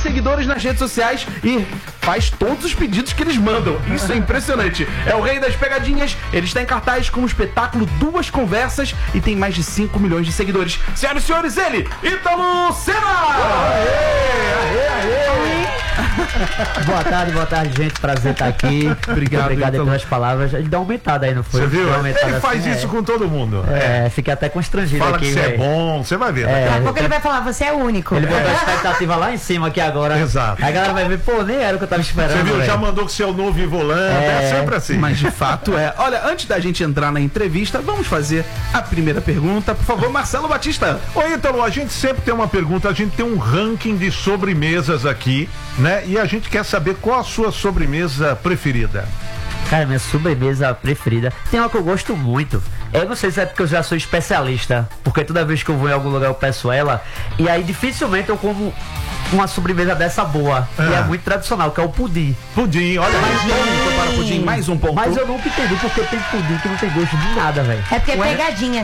seguidores nas redes sociais e faz todos os pedidos que eles mandam. Isso é impressionante. É o rei das pegadinhas. Ele está em cartaz com o espetáculo Duas Conversas e tem mais de 5 milhões de seguidores. Senhoras e senhores, ele, Ítalo Senna! Boa tarde, gente. Prazer estar aqui. Obrigado aí pelas palavras. Ele deu uma aumentada aí, não foi? Você viu? Ele faz assim, isso com todo mundo. Fiquei até constrangido. Fala aqui, que você é bom, você vai ver. Daqui a pouco ele vai falar, você é o único. Ele botou a expectativa lá em cima aqui agora. Exato. Aí a galera vai ver, pô, nem era o que eu tava esperando. Você viu? Véio. Já mandou que você é o novo volante. É sempre assim. Mas de fato é. Olha, antes da gente entrar na entrevista, vamos fazer a primeira pergunta. Por favor, Marcelo Batista. Ô, Ítalo, a gente sempre tem uma pergunta, a gente tem um ranking de sobremesas aqui, né? E a gente quer saber qual a sua sobremesa preferida. Cara, minha sobremesa preferida tem uma que eu gosto muito. Eu não sei se é porque eu já sou especialista, porque toda vez que eu vou em algum lugar eu peço ela, e aí dificilmente eu como uma sobremesa dessa boa. E é muito tradicional, que é o pudim. Pudim, olha Mais um ponto para pudim, mais um ponto. Mas eu nunca entendi porque tem pudim que não tem gosto de nada, velho. É porque é pegadinha.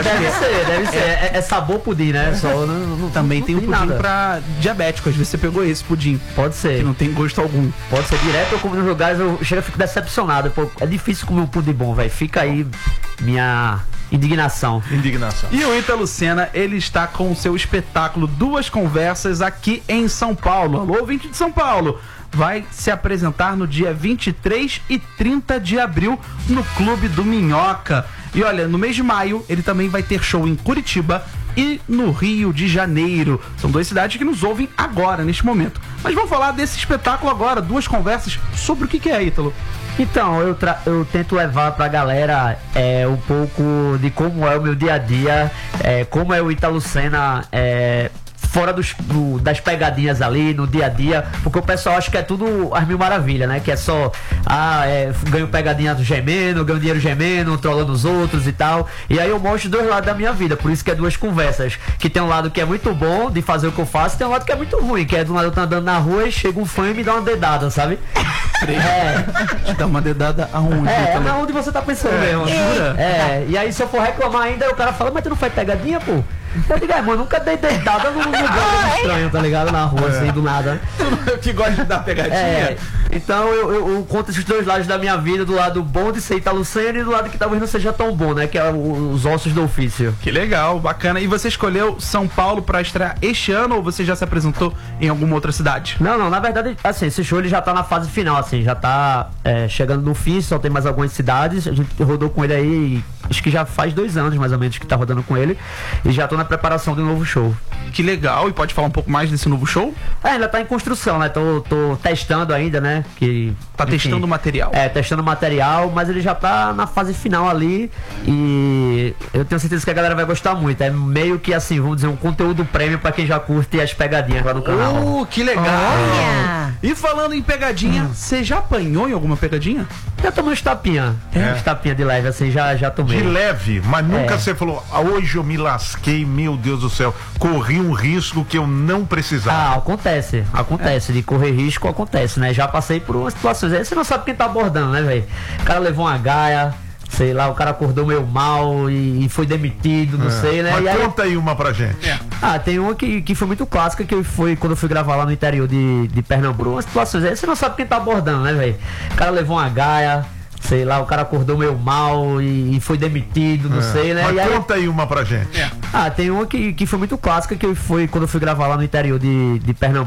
Deve ser. É sabor pudim, né? Só Também tem um pudim nada. pra diabético. Às vezes você pegou esse pudim, Pode ser. que não tem gosto algum. Pode ser direto, eu como nos lugares, eu chego e fico decepcionado. Pô, é difícil comer um pudim bom, velho. Fica aí minha indignação. E o Ítalo Senna, ele está com o seu espetáculo Duas Conversas aqui em São Paulo. Alô, ouvinte de São Paulo. Vai se apresentar no dia 23 e 30 de abril no Clube do Minhoca. E olha, no mês de maio ele também vai ter show em Curitiba e no Rio de Janeiro. São duas cidades que nos ouvem agora, neste momento. Mas vamos falar desse espetáculo agora, Duas Conversas. Sobre o que é, Ítalo? Então, eu tento levar pra galera um pouco de como é o meu dia a dia, como é o Ítalo Senna, fora das pegadinhas ali, no dia a dia, porque o pessoal acha que é tudo as mil maravilhas, né? Que é só, ganho pegadinha gemendo, ganho dinheiro gemendo, trollando os outros e tal. E aí eu mostro dois lados da minha vida, por isso que é Duas Conversas. Que tem um lado que é muito bom de fazer o que eu faço, e tem um lado que é muito ruim, que é do lado eu tô andando na rua e chega um fã e me dá uma dedada, sabe? Te dá uma dedada aonde? É onde você tá pensando mesmo. Jura? E aí se eu for reclamar ainda, o cara fala, mas tu não faz pegadinha, pô? Eu digo, mano, nunca dei dedada num lugar estranho, tá ligado? Na rua, assim, do nada. Que gosta de dar pegadinha? Então eu conto esses dois lados da minha vida, do lado bom de ser Ítalo Senna e do lado que talvez não seja tão bom, né? Que é os ossos do ofício. Que legal, bacana. E você escolheu São Paulo pra estrear este ano ou você já se apresentou em alguma outra cidade? Não, na verdade, assim, esse show ele já tá na fase final, assim, já tá chegando no fim, só tem mais algumas cidades. A gente rodou com ele aí, acho que já faz 2 anos mais ou menos que tá rodando com ele, e já tô na preparação de um novo show. Que legal, e pode falar um pouco mais desse novo show? Ainda tá em construção, né? Tô testando ainda, né? Tá testando o material. Testando o material, mas ele já tá na fase final ali e eu tenho certeza que a galera vai gostar muito. É meio que assim, vamos dizer, um conteúdo prêmio pra quem já curte as pegadinhas lá no canal. Que legal! Olha! E falando em pegadinha, você já apanhou em alguma pegadinha? Já tomei uns tapinha. Uns tapinha de leve, assim, já tomei. De leve, mas nunca você falou, hoje eu me lasquei, meu Deus do céu, corri um risco que eu não precisava. Acontece, de correr risco acontece, né? Já passei por umas situações, aí você não sabe quem tá abordando, né, velho? O cara levou uma gaia, sei lá, o cara acordou meio mal e foi demitido, não sei, né? Mas e aí, conta aí uma pra gente. tem uma que foi muito clássica, que foi quando eu fui gravar lá no interior de Pernambuco, umas situações, aí você não sabe quem tá abordando, né, velho? O cara levou uma gaia, sei lá, o cara acordou meio mal e foi demitido, não sei, né? Mas e aí, conta aí uma pra gente. tem uma que foi muito clássica, que foi quando eu fui gravar lá no interior de Pernambuco.